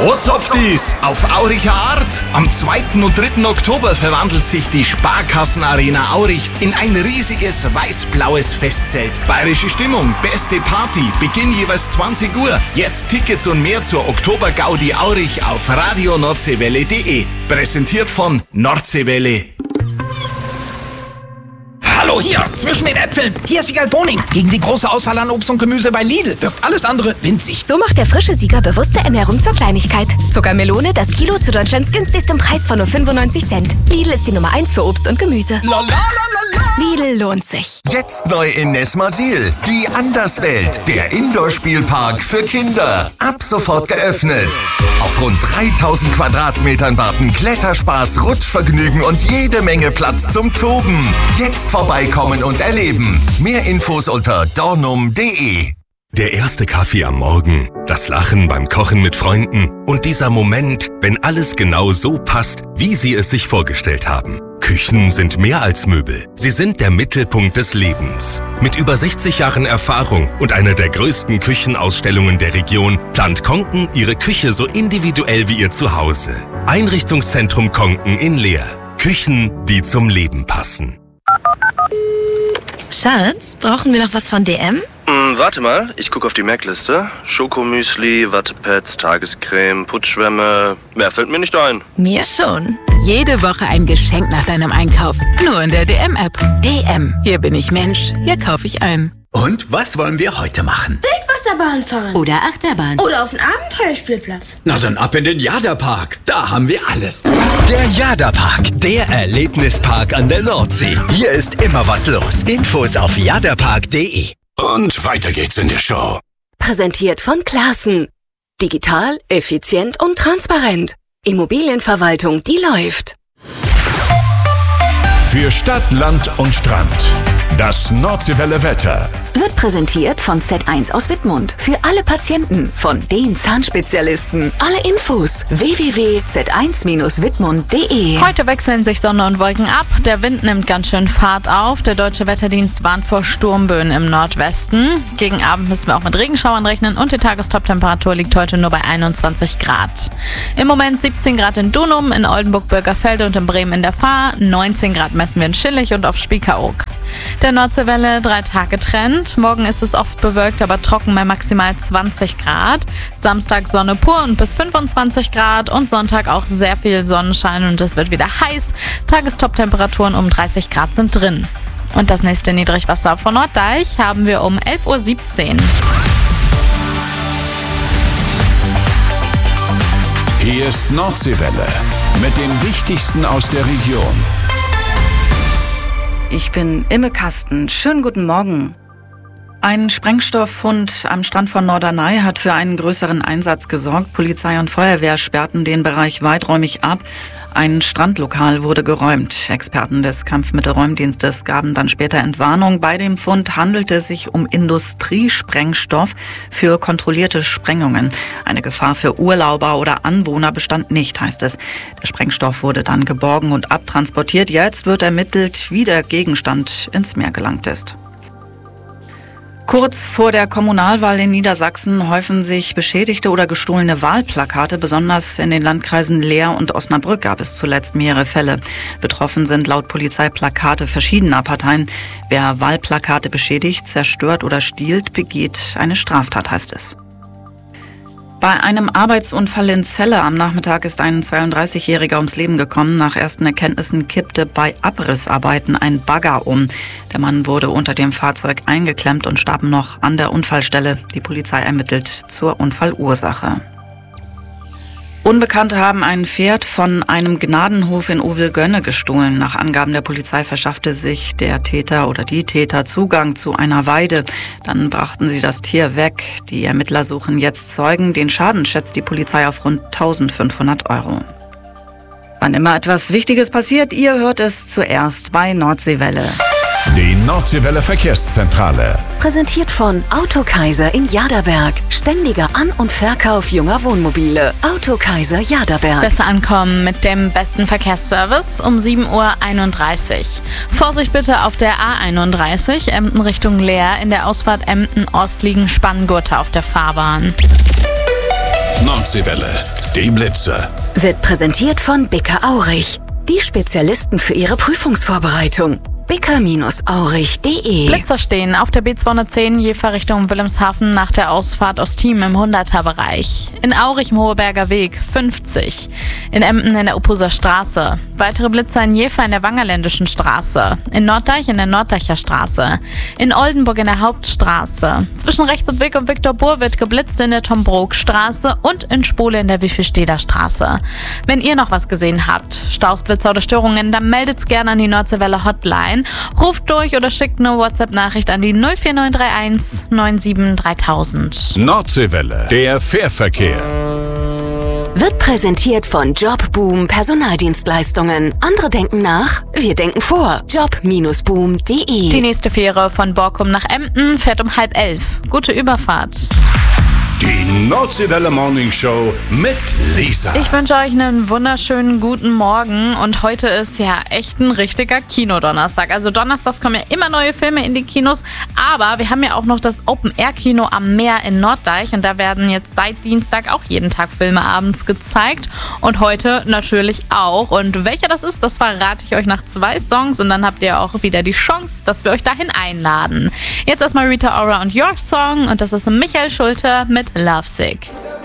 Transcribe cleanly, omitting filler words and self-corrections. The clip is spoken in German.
Softies, auf Auricher Art. Am 2. und 3. Oktober verwandelt sich die Sparkassenarena Aurich in ein riesiges weiß-blaues Festzelt. Bayerische Stimmung, beste Party, Beginn jeweils 20 Uhr. Jetzt Tickets und mehr zur Oktober-Gaudi Aurich auf radionordseewelle.de. Präsentiert von Nordseewelle. Hallo, hier, zwischen den Äpfeln. Hier ist Sieger Boning. Gegen die große Auswahl an Obst und Gemüse bei Lidl wirkt alles andere winzig. So macht der frische Sieger bewusste Ernährung zur Kleinigkeit. Zuckermelone, das Kilo zu Deutschlands günstigstem Preis von nur 95 Cent. Lidl ist die Nummer 1 für Obst und Gemüse. Lidl lohnt sich. Jetzt neu in Nesmasil. Die Anderswelt. Der Indoor-Spielpark für Kinder. Ab sofort geöffnet. Auf rund 3000 Quadratmetern warten Kletterspaß, Rutschvergnügen und jede Menge Platz zum Toben. Jetzt vorbeikommen und erleben. Mehr Infos unter dornum.de. Der erste Kaffee am Morgen, das Lachen beim Kochen mit Freunden und dieser Moment, wenn alles genau so passt, wie Sie es sich vorgestellt haben. Küchen sind mehr als Möbel. Sie sind der Mittelpunkt des Lebens. Mit über 60 Jahren Erfahrung und einer der größten Küchenausstellungen der Region plant Konken Ihre Küche so individuell wie Ihr Zuhause. Einrichtungszentrum Konken in Leer. Küchen, die zum Leben passen. Schatz, brauchen wir noch was von DM? Warte mal, ich gucke auf die Merkliste. Schokomüsli, Wattepads, Tagescreme, Putzschwämme. Mehr fällt mir nicht ein. Mir schon. Jede Woche ein Geschenk nach deinem Einkauf. Nur in der DM-App. DM. Hier bin ich Mensch. Hier kaufe ich ein. Und was wollen wir heute machen? Wildwasserbahn fahren. Oder Achterbahn. Oder auf den Abenteuerspielplatz. Na dann ab in den Jada-Park. Da haben wir alles. Der Jada-Park, der Erlebnispark an der Nordsee. Hier ist immer was los. Infos auf jadapark.de. Und weiter geht's in der Show. Präsentiert von Classen. Digital, effizient und transparent. Immobilienverwaltung, die läuft. Für Stadt, Land und Strand. Das Nordseewelle Wetter. Wird präsentiert von Z1 aus Wittmund. Für alle Patienten von den Zahnspezialisten. Alle Infos www.z1-wittmund.de. Heute wechseln sich Sonne und Wolken ab. Der Wind nimmt ganz schön Fahrt auf. Der Deutsche Wetterdienst warnt vor Sturmböen im Nordwesten. Gegen Abend müssen wir auch mit Regenschauern rechnen und die Tagestoptemperatur liegt heute nur bei 21 Grad. Im Moment 17 Grad in Dunum, in Oldenburg-Bürgerfelde und in Bremen in der Fahr. 19 Grad messen wir in Schillig und auf Spiekeroog. Der Nordseewelle 3-Tage-Trend. Morgen ist es oft bewölkt, aber trocken bei maximal 20 Grad. Samstag Sonne pur und bis 25 Grad und Sonntag auch sehr viel Sonnenschein und es wird wieder heiß. Tagestoptemperaturen um 30 Grad sind drin. Und das nächste Niedrigwasser von Norddeich haben wir um 11:17 Uhr. Hier ist Nordseewelle mit dem Wichtigsten aus der Region. Ich bin Imme Kasten. Schönen guten Morgen. Ein Sprengstofffund am Strand von Norderney hat für einen größeren Einsatz gesorgt. Polizei und Feuerwehr sperrten den Bereich weiträumig ab. Ein Strandlokal wurde geräumt. Experten des Kampfmittelräumdienstes gaben dann später Entwarnung. Bei dem Fund handelte es sich um Industriesprengstoff für kontrollierte Sprengungen. Eine Gefahr für Urlauber oder Anwohner bestand nicht, heißt es. Der Sprengstoff wurde dann geborgen und abtransportiert. Jetzt wird ermittelt, wie der Gegenstand ins Meer gelangt ist. Kurz vor der Kommunalwahl in Niedersachsen häufen sich beschädigte oder gestohlene Wahlplakate. Besonders in den Landkreisen Leer und Osnabrück gab es zuletzt mehrere Fälle. Betroffen sind laut Polizei Plakate verschiedener Parteien. Wer Wahlplakate beschädigt, zerstört oder stiehlt, begeht eine Straftat, heißt es. Bei einem Arbeitsunfall in Celle am Nachmittag ist ein 32-Jähriger ums Leben gekommen. Nach ersten Erkenntnissen kippte bei Abrissarbeiten ein Bagger um. Der Mann wurde unter dem Fahrzeug eingeklemmt und starb noch an der Unfallstelle. Die Polizei ermittelt zur Unfallursache. Unbekannte haben ein Pferd von einem Gnadenhof in Ovelgönne gestohlen. Nach Angaben der Polizei verschaffte sich der Täter oder die Täter Zugang zu einer Weide. Dann brachten sie das Tier weg. Die Ermittler suchen jetzt Zeugen. Den Schaden schätzt die Polizei auf rund 1.500 €. Wann immer etwas Wichtiges passiert, ihr hört es zuerst bei Nordseewelle. Die Nordseewelle Verkehrszentrale. Präsentiert von Autokaiser in Jaderberg. Ständiger An- und Verkauf junger Wohnmobile. Autokaiser Jaderberg. Besser ankommen mit dem besten Verkehrsservice um 7:31 Uhr. Vorsicht bitte auf der A31 Emden Richtung Leer. In der Ausfahrt Emden Ost liegen Spanngurte auf der Fahrbahn. Nordseewelle. Die Blitzer. Wird präsentiert von Bicker-Aurich. Die Spezialisten für Ihre Prüfungsvorbereitung. bicker-aurich.de. Blitzer stehen auf der B210 Jever Richtung Wilhelmshaven nach der Ausfahrt aus Thiem im 100er-Bereich. In Aurich im Hoheberger Weg 50. In Emden in der Uphuser Straße. Weitere Blitzer in Jever in der Wangerländischen Straße. In Norddeich in der Norddeicher Straße. In Oldenburg in der Hauptstraße. Zwischen Rechtsumweg und Viktor Bohr wird geblitzt in der Tom-Brook-Straße und in Spole in der Wiffelsteder Straße. Wenn ihr noch was gesehen habt, Staus, Blitzer oder Störungen, dann meldet's gerne an die Nordseewelle Hotline. Ruft durch oder schickt eine WhatsApp-Nachricht an die 04931 97 3000. Nordseewelle, der Fährverkehr. Wird präsentiert von Jobboom Personaldienstleistungen. Andere denken nach, wir denken vor. Job-boom.de. Die nächste Fähre von Borkum nach Emden fährt um 10:30. Gute Überfahrt. Die Nordseewelle Morning Show mit Lisa. Ich wünsche euch einen wunderschönen guten Morgen und heute ist ja echt ein richtiger Kinodonnerstag. Also donnerstags kommen ja immer neue Filme in die Kinos, aber wir haben ja auch noch das Open-Air-Kino am Meer in Norddeich und da werden jetzt seit Dienstag auch jeden Tag Filme abends gezeigt und heute natürlich auch. Und welcher das ist, das verrate ich euch nach 2 Songs und dann habt ihr auch wieder die Chance, dass wir euch dahin einladen. Jetzt erstmal Rita Ora und Your Song und das ist Michael Schulte mit Lovesick.